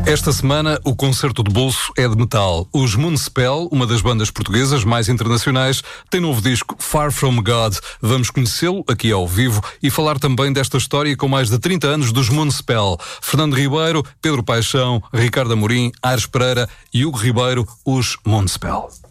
Esta semana, o concerto de bolso é de metal. Os Moonspell, uma das bandas portuguesas mais internacionais, tem novo disco Far From God. Vamos conhecê-lo aqui ao vivo e falar também desta história com mais de 30 anos dos Moonspell. Fernando Ribeiro, Pedro Paixão, Ricardo Amorim, Aires Pereira e Hugo Ribeiro, os Moonspell.